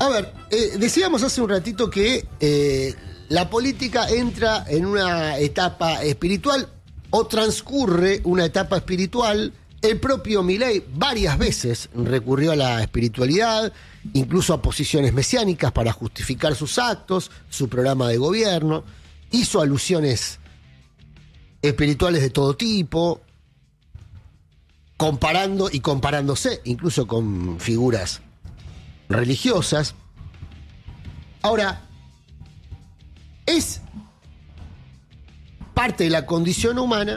A ver, decíamos hace un ratito que la política entra en una etapa espiritual o transcurre una etapa espiritual. El propio Milei varias veces recurrió a la espiritualidad, incluso a posiciones mesiánicas para justificar sus actos, su programa de gobierno. Hizo alusiones espirituales de todo tipo, comparando y comparándose incluso con figuras religiosas. Ahora, es parte de la condición humana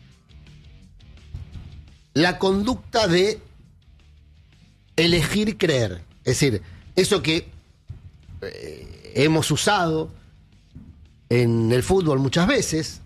la conducta de elegir creer. Es decir, eso que hemos usado en el fútbol muchas veces,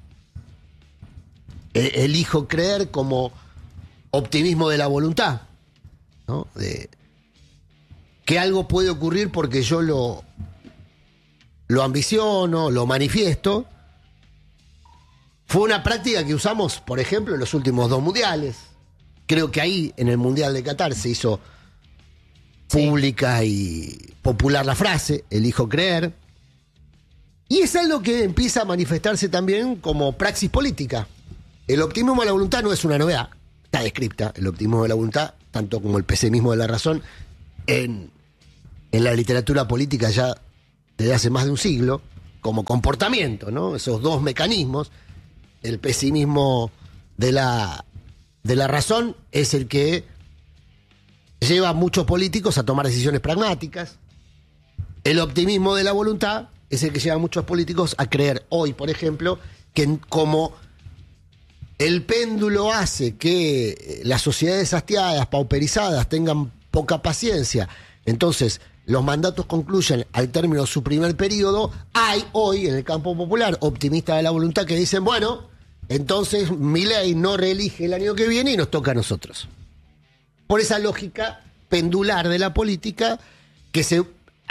elijo creer como optimismo de la voluntad, ¿no? De que algo puede ocurrir porque yo lo ambiciono, lo manifiesto. Fue una práctica que usamos, por ejemplo, en los últimos 2 mundiales. Creo que ahí, en el Mundial de Qatar, se hizo pública y popular la frase, elijo creer. Y es algo que empieza a manifestarse también como praxis política. El optimismo de la voluntad no es una novedad, está descripta. El optimismo de la voluntad, tanto como el pesimismo de la razón, en la literatura política ya desde hace más de un siglo, como comportamiento, ¿no? Esos dos mecanismos. El pesimismo de la razón es el que lleva a muchos políticos a tomar decisiones pragmáticas. El optimismo de la voluntad es el que lleva a muchos políticos a creer hoy, por ejemplo, que como el péndulo hace que las sociedades hastiadas, pauperizadas, tengan poca paciencia, entonces los mandatos concluyen al término de su primer periodo. Hay hoy en el campo popular optimistas de la voluntad que dicen, bueno, entonces Milei no reelige el año que viene y nos toca a nosotros. Por esa lógica pendular de la política que se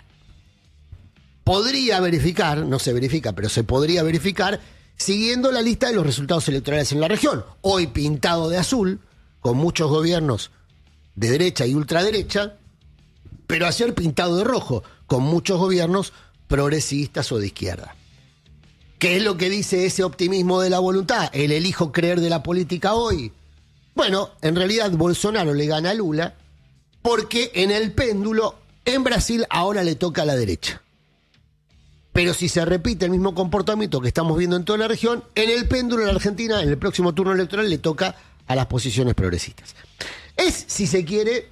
podría verificar, no se verifica, pero se podría verificar siguiendo la lista de los resultados electorales en la región. Hoy pintado de azul, con muchos gobiernos de derecha y ultraderecha, pero ayer pintado de rojo, con muchos gobiernos progresistas o de izquierda. ¿Qué es lo que dice ese optimismo de la voluntad? El elijo creer de la política hoy. Bueno, en realidad Bolsonaro le gana a Lula porque en el péndulo, en Brasil, ahora le toca a la derecha. Pero si se repite el mismo comportamiento que estamos viendo en toda la región, en el péndulo en la Argentina, en el próximo turno electoral, le toca a las posiciones progresistas. Es, si se quiere,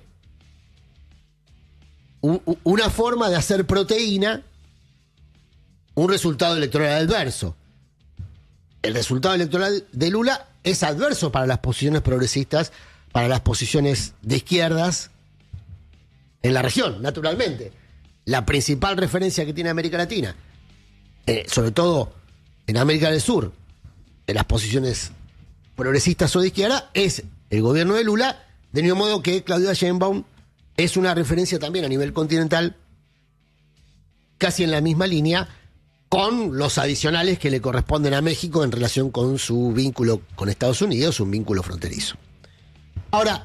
una forma de hacer proteína un resultado electoral adverso. El resultado electoral de Lula es adverso para las posiciones progresistas, para las posiciones de izquierdas en la región, naturalmente. La principal referencia que tiene América Latina, sobre todo en América del Sur, en las posiciones progresistas o de izquierda, es el gobierno de Lula, de mismo modo que Claudia Sheinbaum es una referencia también a nivel continental, casi en la misma línea, con los adicionales que le corresponden a México en relación con su vínculo con Estados Unidos, un vínculo fronterizo. Ahora,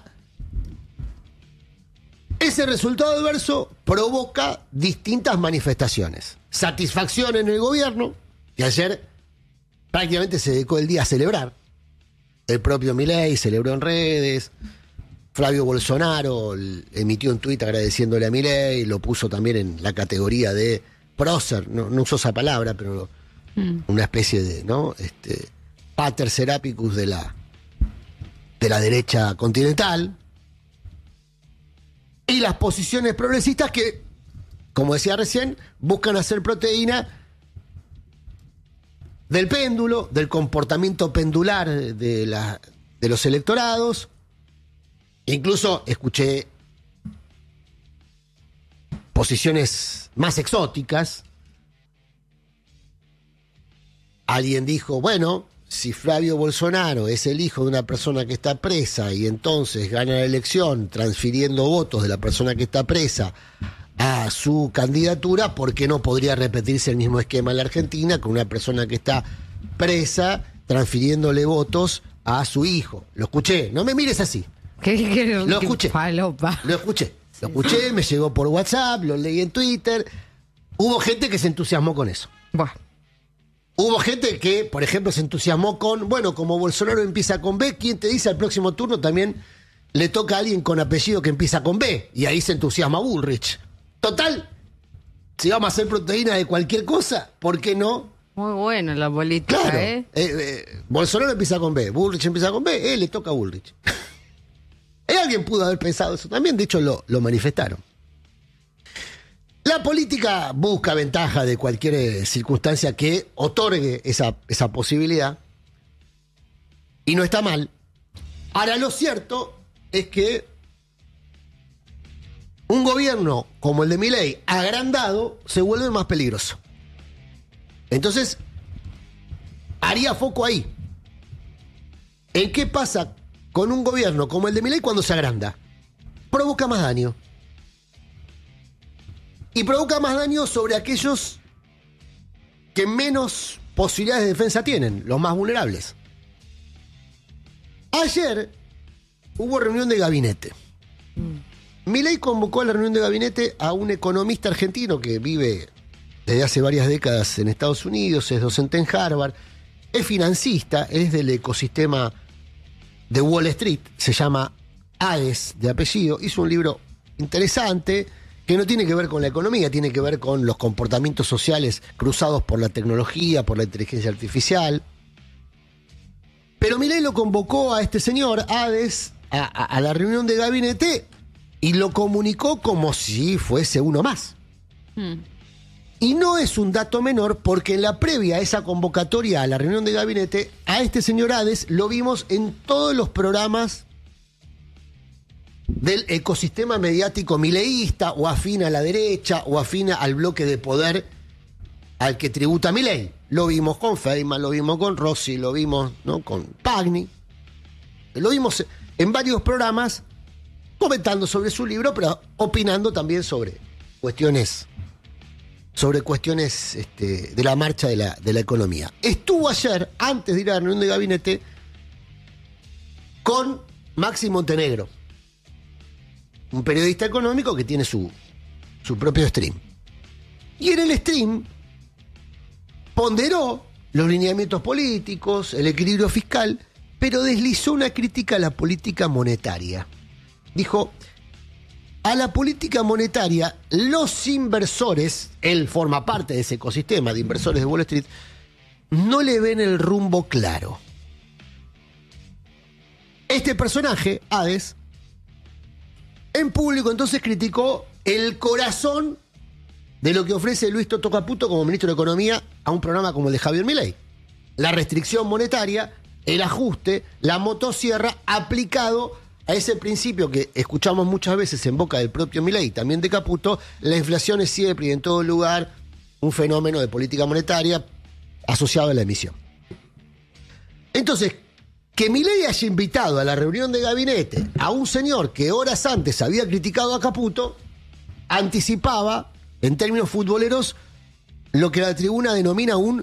ese resultado adverso provoca distintas manifestaciones. Satisfacción en el gobierno, que ayer prácticamente se dedicó el día a celebrar. El propio Milei celebró en redes. Flavio Bolsonaro emitió un tuit agradeciéndole a Milei, lo puso también en la categoría de prócer, no usó esa palabra, pero una especie de, ¿no? Pater Serapicus de la derecha continental. Y las posiciones progresistas que, como decía recién, buscan hacer proteína del péndulo, del comportamiento pendular de los electorados. Incluso escuché posiciones más exóticas. Alguien dijo, bueno, si Flavio Bolsonaro es el hijo de una persona que está presa y entonces gana la elección transfiriendo votos de la persona que está presa a su candidatura, ¿por qué no podría repetirse el mismo esquema en la Argentina con una persona que está presa transfiriéndole votos a su hijo? Lo escuché, no me mires así. ¿Qué lo escuché. Falopa. Lo escuché. Lo escuché, me llegó por WhatsApp, lo leí en Twitter. Hubo gente que se entusiasmó con eso. Buah. Hubo gente que, por ejemplo, se entusiasmó con, bueno, como Bolsonaro empieza con B, ¿quién te dice al próximo turno también le toca a alguien con apellido que empieza con B? Y ahí se entusiasma Bullrich. Total, si vamos a hacer proteína de cualquier cosa, ¿por qué no? Muy bueno la política, Claro, Bolsonaro empieza con B, Bullrich empieza con B, le toca a Bullrich. Alguien pudo haber pensado eso también, de hecho lo manifestaron. La política busca ventaja de cualquier circunstancia que otorgue esa posibilidad. Y no está mal. Ahora, lo cierto es que un gobierno como el de Milei, agrandado, se vuelve más peligroso. Entonces, haría foco ahí. ¿En qué pasa con un gobierno como el de Milei cuando se agranda? Provoca más daño. Y provoca más daño sobre aquellos que menos posibilidades de defensa tienen, los más vulnerables. Ayer hubo reunión de gabinete. Milei convocó a la reunión de gabinete a un economista argentino que vive desde hace varias décadas en Estados Unidos, es docente en Harvard, es financista, es del ecosistema de Wall Street, se llama Hades de apellido, hizo un libro interesante que no tiene que ver con la economía, tiene que ver con los comportamientos sociales cruzados por la tecnología, por la inteligencia artificial. Pero Milei lo convocó a este señor, Hades, a la reunión de gabinete y lo comunicó como si fuese uno más. Y no es un dato menor porque en la previa a esa convocatoria a la reunión de gabinete, a este señor Hades lo vimos en todos los programas del ecosistema mediático mileísta o afín a la derecha o afín al bloque de poder al que tributa Milei. Lo vimos con Feynman, lo vimos con Rossi, lo vimos, ¿no?, con Pagni. Lo vimos en varios programas comentando sobre su libro, pero opinando también sobre cuestiones de la marcha de la economía. Estuvo ayer, antes de ir a la reunión de gabinete, con Maxi Montenegro, un periodista económico que tiene su propio stream. Y en el stream ponderó los lineamientos políticos, el equilibrio fiscal, pero deslizó una crítica a la política monetaria. Dijo, a la política monetaria, los inversores, él forma parte de ese ecosistema de inversores de Wall Street, no le ven el rumbo claro. Este personaje, Hades, en público entonces criticó el corazón de lo que ofrece Luis Toto Caputo como ministro de Economía a un programa como el de Javier Milei. La restricción monetaria, el ajuste, la motosierra aplicado a ese principio que escuchamos muchas veces en boca del propio Milei y también de Caputo: la inflación es siempre y en todo lugar un fenómeno de política monetaria asociado a la emisión. Entonces, que Milei haya invitado a la reunión de gabinete a un señor que horas antes había criticado a Caputo, anticipaba, en términos futboleros, lo que la tribuna denomina un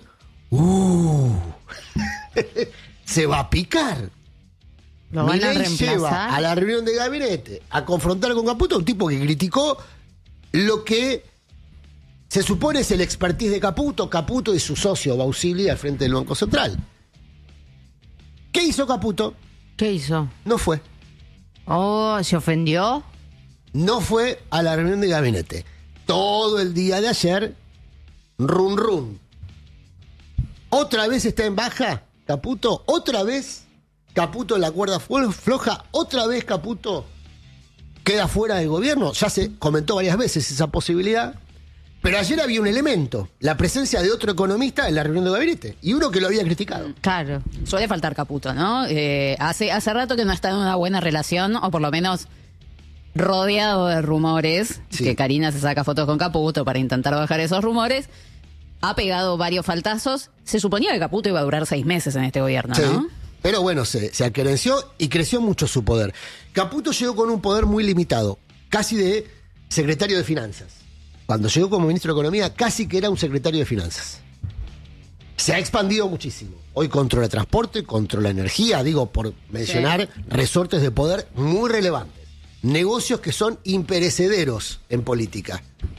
se va a picar. ¿Lo van a Milei reemplazar? lleva a la reunión de gabinete a confrontar con Caputo a un tipo que criticó lo que se supone es el expertise de Caputo y su socio Bausili al frente del Banco Central. ¿Qué hizo Caputo? ¿Qué hizo? No fue. Oh, ¿se ofendió? No fue a la reunión de gabinete. Todo el día de ayer, run. ¿Otra vez está en baja Caputo? ¿Otra vez Caputo en la cuerda floja? ¿Otra vez Caputo queda fuera del gobierno? Ya se comentó varias veces esa posibilidad. Pero ayer había un elemento, la presencia de otro economista en la reunión de gabinete, y uno que lo había criticado. Claro. Suele faltar Caputo, ¿no? Hace rato que no está en una buena relación, o por lo menos rodeado de rumores, Sí. que Karina se saca fotos con Caputo para intentar bajar esos rumores. Ha pegado varios faltazos. Se suponía que Caputo iba a durar 6 meses en este gobierno, Sí, ¿no? pero bueno, se aquerenció y creció mucho su poder. Caputo llegó con un poder muy limitado, casi de secretario de Finanzas. Cuando llegó como ministro de Economía, casi que era un secretario de Finanzas. Se ha expandido muchísimo. Hoy controla transporte, controla energía, digo, por mencionar resortes de poder muy relevantes. negocios que son imperecederos en política,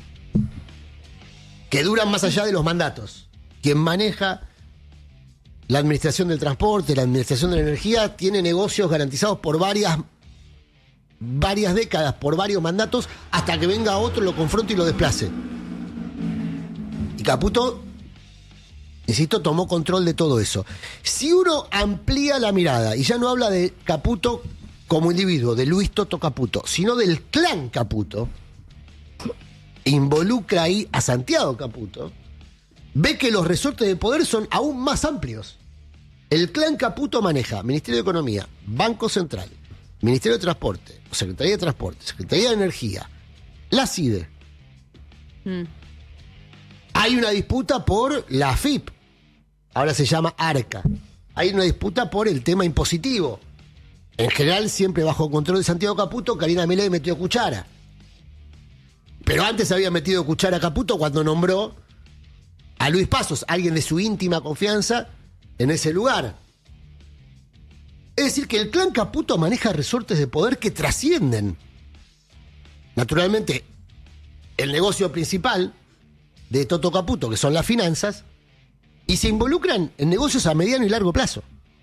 que duran más allá de los mandatos. Quien maneja la administración del transporte, la administración de la energía, tiene negocios garantizados por varias décadas, por varios mandatos, hasta que venga otro, lo confronte y lo desplace. Y Caputo, insisto, tomó control de todo eso. Si uno amplía la mirada, y ya no habla de Caputo como individuo, de Luis Toto Caputo, sino del clan Caputo, involucra ahí a Santiago Caputo, ve que los resortes de poder son aún más amplios. El clan Caputo maneja Ministerio de Economía, Banco Central, Ministerio de Transporte, Secretaría de Transporte, Secretaría de Energía, la CIDE. Hay una disputa por la AFIP, ahora se llama ARCA. Hay una disputa por el tema impositivo. En general, siempre bajo control de Santiago Caputo, Karina Milei metió cuchara. Pero antes había metido cuchara a Caputo cuando nombró a Luis Pasos, alguien de su íntima confianza, en ese lugar. Es decir, que el clan Caputo maneja resortes de poder que trascienden, naturalmente, el negocio principal de Toto Caputo, que son las finanzas, y se involucran en negocios a mediano y largo plazo.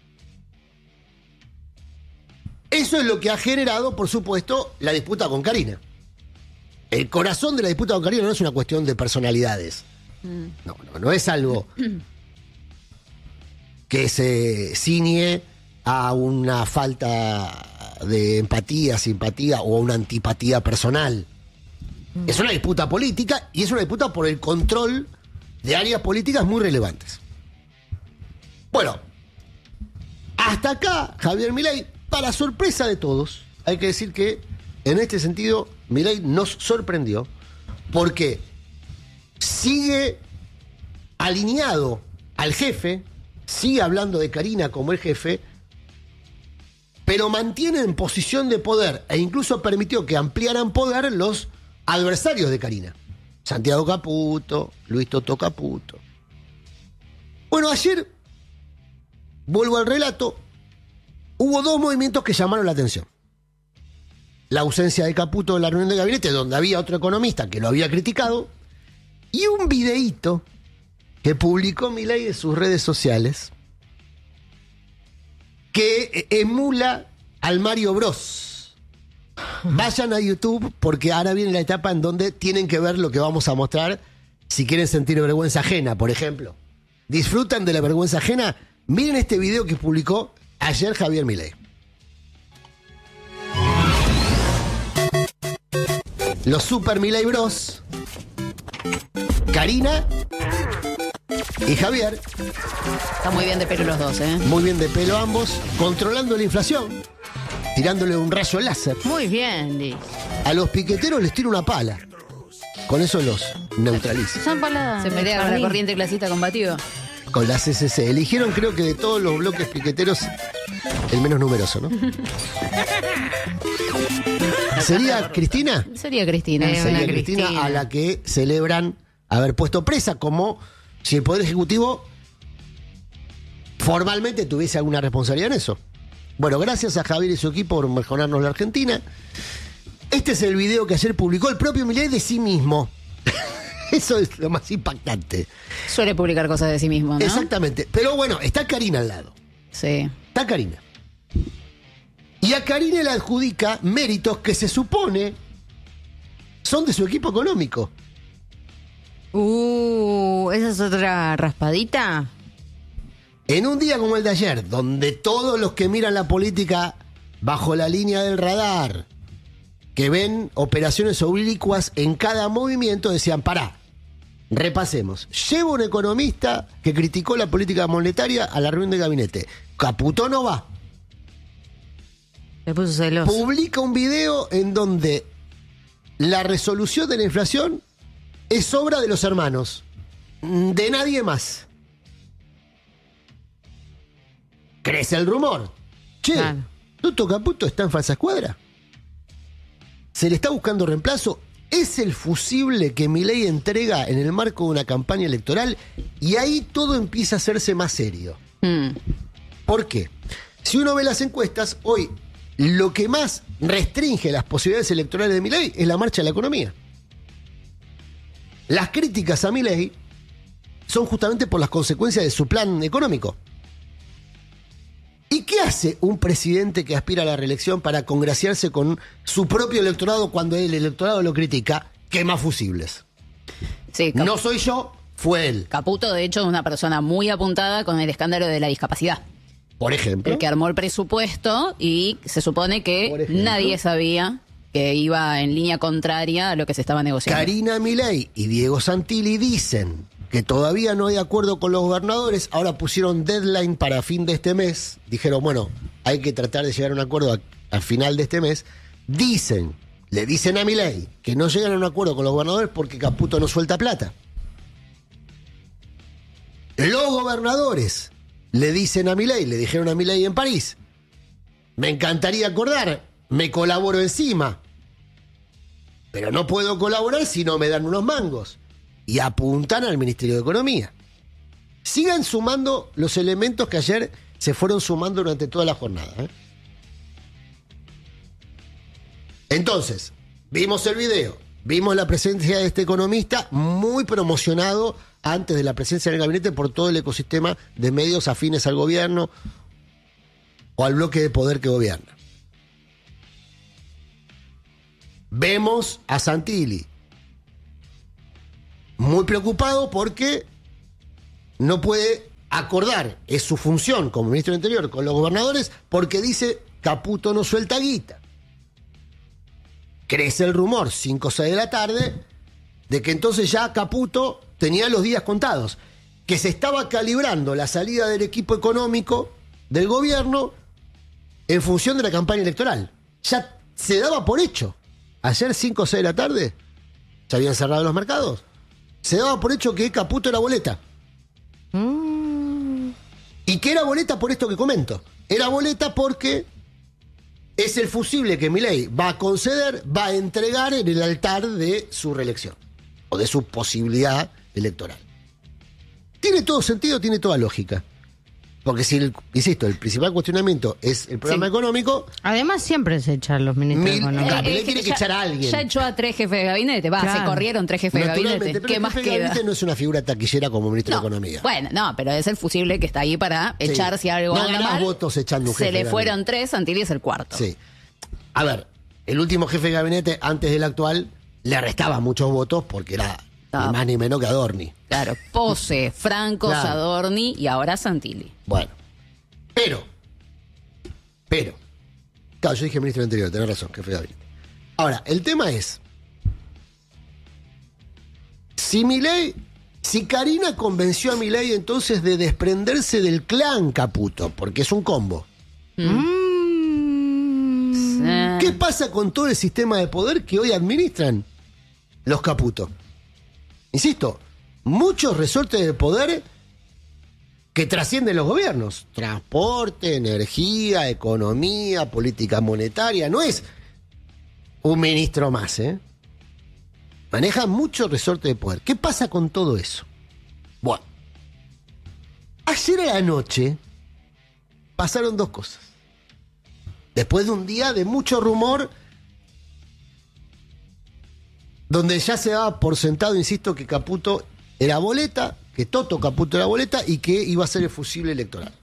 Eso es lo que ha generado, por supuesto, la disputa con Karina. El corazón de la disputa con Karina no es una cuestión de personalidades. No es algo que se ciñe a una falta de empatía, simpatía o a una antipatía personal. Es una disputa política y es una disputa por el control de áreas políticas muy relevantes. Bueno, hasta acá Javier Milei, para sorpresa de todos, hay que decir que en este sentido Milei nos sorprendió porque sigue alineado al jefe, sigue hablando de Karina como el jefe, pero mantiene en posición de poder e incluso permitió que ampliaran poder los adversarios de Karina. Santiago Caputo, Luis Toto Caputo. Bueno, ayer, vuelvo al relato, hubo dos movimientos que llamaron la atención. La ausencia de Caputo en la reunión de gabinete, donde había otro economista que lo había criticado, y un videíto que publicó Milei en sus redes sociales que emula al Mario Bros. Vayan a YouTube porque ahora viene la etapa en donde tienen que ver lo que vamos a mostrar si quieren sentir vergüenza ajena, por ejemplo. ¿Disfrutan de la vergüenza ajena? Miren este video que publicó ayer Javier Milei. Los Super Milei Bros, Karina y Javier. Está muy bien de pelo los dos, ¿eh? Muy bien de pelo ambos, controlando la inflación, tirándole un rayo láser. Muy bien, Liz. A los piqueteros les tira una pala. Con eso los neutraliza. Son paladas. Se pelea con la corriente clasista combativa. Con la CCC. Eligieron, creo que de todos los bloques piqueteros, el menos numeroso, ¿no? ¿Sería Cristina? Sería Cristina. Sería una Cristina Cristina. a la que celebran haber puesto presa, como si el Poder Ejecutivo formalmente tuviese alguna responsabilidad en eso. Bueno, gracias a Javier y su equipo por mejorarnos la Argentina. Este es el video que ayer publicó el propio Milei de sí mismo. Eso es lo más impactante. Suele publicar cosas de sí mismo, ¿no? Exactamente. Pero bueno, está Karina al lado. Sí. Está Karina. Y a Karina le adjudica méritos que se supone son de su equipo económico. ¿Esa es otra raspadita? En un día como el de ayer, donde todos los que miran la política bajo la línea del radar, que ven operaciones oblicuas en cada movimiento, decían, pará, repasemos. Lleva un economista que criticó la política monetaria a la reunión de gabinete. Caputo no va. Se puso celoso. Publica un video en donde la resolución de la inflación es obra de los hermanos, de nadie más. Crece el rumor. Che, Claro. Toto Caputo está en falsa escuadra. Se le está buscando reemplazo. Es el fusible que Milei entrega en el marco de una campaña electoral y ahí todo empieza a hacerse más serio. ¿Por qué? Si uno ve las encuestas, hoy lo que más restringe las posibilidades electorales de Milei es la marcha de la economía. Las críticas a Milei son justamente por las consecuencias de su plan económico. ¿Y qué hace un presidente que aspira a la reelección para congraciarse con su propio electorado cuando el electorado lo critica? Quema fusibles. Sí, No soy yo, fue él. Caputo, de hecho, es una persona muy apuntada con el escándalo de la discapacidad. Por ejemplo. El que armó el presupuesto y se supone Por que ejemplo. nadie sabía que iba en línea contraria a lo que se estaba negociando. Karina Milei y Diego Santilli dicen que todavía no hay acuerdo con los gobernadores. Ahora pusieron deadline para fin de este mes. Dijeron, bueno, hay que tratar de llegar a un acuerdo al final de este mes. Le dicen a Milei que no llegan a un acuerdo con los gobernadores porque Caputo no suelta plata. Los gobernadores le dicen a Milei, le dijeron a Milei en París, me encantaría acordar, me colaboro encima, pero no puedo colaborar si no me dan unos mangos. Y apuntan al Ministerio de Economía. Sigan sumando los elementos que ayer se fueron sumando durante toda la jornada. Entonces, vimos el video, vimos la presencia de este economista muy promocionado antes de la presencia en el gabinete por todo el ecosistema de medios afines al gobierno o al bloque de poder que gobierna. Vemos a Santilli muy preocupado porque no puede acordar, es su función como ministro del Interior con los gobernadores, porque dice Caputo no suelta guita. Crece el rumor, 5 o 6 de la tarde, de que entonces ya Caputo tenía los días contados, que se estaba calibrando la salida del equipo económico del gobierno en función de la campaña electoral. Ya se daba por hecho. Ayer 5 o 6 de la tarde, se habían cerrado los mercados. Se daba por hecho que Caputo era boleta. Y que era boleta por esto que comento. Era boleta porque es el fusible que Milei va a conceder, va a entregar en el altar de su reelección. O de su posibilidad electoral. Tiene todo sentido, tiene toda lógica. Porque si, insisto, el principal cuestionamiento es el programa económico. Además, siempre se echan los ministros económicos. Claro, Milei tiene que echar a alguien. Ya echó a 3 jefes de gabinete. Se Claro. corrieron 3 jefes de Naturalmente, gabinete. pero ¿Qué el más jefe de queda? gabinete no es una figura taquillera como ministro No, de Economía. bueno, no, pero es el fusible que está ahí para Sí. echar si algo No anda ganás mal. votos echando un jefe Se le de fueron gabinete. 3, Santilli es el cuarto. Sí. A ver, el último jefe de gabinete antes del actual le restaba muchos votos porque era Ah. ni más ni menos que Adorni. Claro, Pose, Franco, Claro. Sadorni y ahora Santilli. Bueno. Pero. Claro, yo dije ministro del Interior, tenés razón, jefe de gabinete. Ahora, el tema es. Si Karina convenció a Milei entonces de desprenderse del clan Caputo, porque es un combo. ¿Qué pasa con todo el sistema de poder que hoy administran los Caputo? Insisto, muchos resortes de poder que trascienden los gobiernos. Transporte, energía, economía, política monetaria. No es un ministro más, ¿eh? Maneja muchos resortes de poder. ¿Qué pasa con todo eso? Bueno, ayer a la noche pasaron 2 cosas. Después de un día de mucho rumor, donde ya se daba por sentado, insisto, que Caputo era boleta, que Toto Caputo era boleta y que iba a ser el fusible electoral.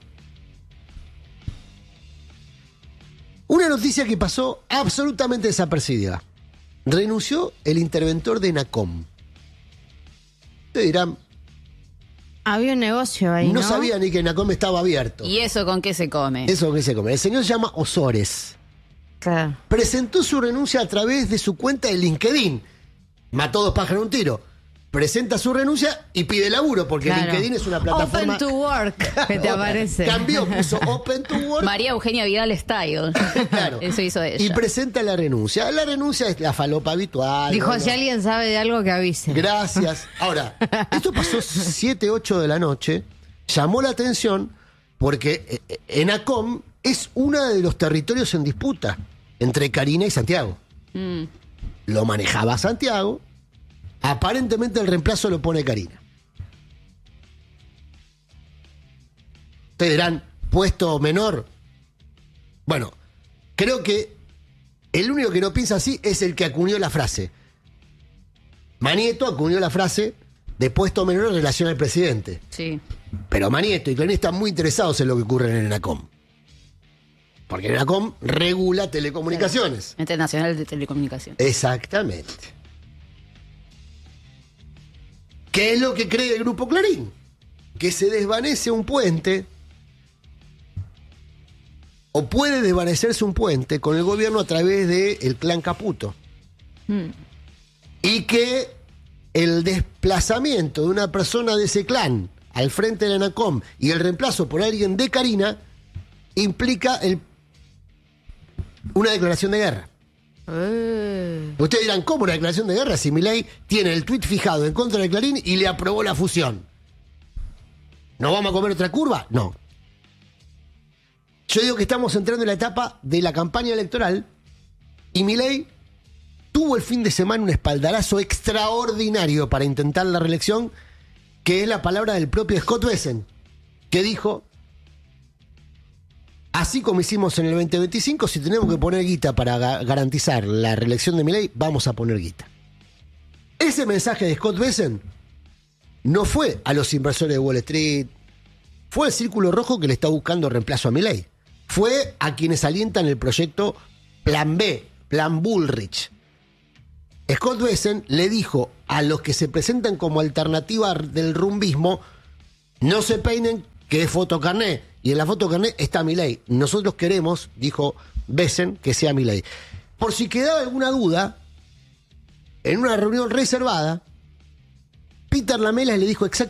Una noticia que pasó absolutamente desapercibida. Renunció el interventor de NACOM. Ustedes dirán, Había un negocio ahí, ¿no? no sabía ni que NACOM estaba abierto. ¿Y eso con qué se come? Eso que se come. El señor se llama Osores. Claro. Presentó su renuncia a través de su cuenta de LinkedIn. Mató 2 pájaros de un tiro. Presenta su renuncia y pide laburo, porque Claro. LinkedIn es una plataforma. Open to work, que te aparece. Cambió, puso Open to Work. María Eugenia Vidal Style. Claro. Eso hizo ella. Y presenta la renuncia. La renuncia es la falopa habitual. Dijo, bueno, si alguien sabe de algo que avise. Gracias. Ahora, esto pasó 7, 8 de la noche. Llamó la atención porque ENACOM es uno de los territorios en disputa entre Karina y Santiago. Lo manejaba Santiago. Aparentemente el reemplazo lo pone Karina. Ustedes dirán, puesto menor. Bueno, creo que el único que no piensa así es el que acuñó la frase. Manieto acuñó la frase de puesto menor en relación al presidente. Sí. Pero Manieto y Clarín están muy interesados en lo que ocurre en el ENACOM. Porque el ENACOM regula telecomunicaciones. Ente Nacional de Telecomunicación. Exactamente. ¿Qué es lo que cree el Grupo Clarín? Que se desvanece un puente, o puede desvanecerse un puente con el gobierno a través del clan Caputo. Y que el desplazamiento de una persona de ese clan al frente del ENACOM y el reemplazo por alguien de Carina implica una declaración de guerra. Ustedes dirán, ¿cómo una declaración de guerra si Milei tiene el tuit fijado en contra de Clarín y le aprobó la fusión? ¿Nos vamos a comer otra curva? No. Yo digo que estamos entrando en la etapa de la campaña electoral y Milei tuvo el fin de semana un espaldarazo extraordinario para intentar la reelección, que es la palabra del propio Scott Bessent, que dijo: así como hicimos en el 2025, si tenemos que poner guita para garantizar la reelección de Milei, vamos a poner guita. Ese mensaje de Scott Bessent no fue a los inversores de Wall Street, fue al Círculo Rojo que le está buscando reemplazo a Milei. Fue a quienes alientan el proyecto Plan B, Plan Bullrich. Scott Bessent le dijo a los que se presentan como alternativa del rumbismo: no se peinen, que es fotocarné, y en la fotocarné está Milei. Nosotros queremos, dijo Bessent, que sea Milei. Por si quedaba alguna duda, en una reunión reservada, Peter Lamela le dijo exactamente